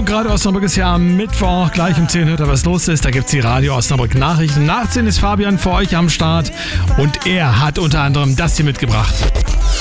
Hamburg, Radio Osnabrück ist ja am Mittwoch. Gleich um 10 hört ihr, was los ist. Da gibt es die Radio Osnabrück Nachrichten. Nach 10 ist Fabian für euch am Start. Und er hat unter anderem das hier mitgebracht.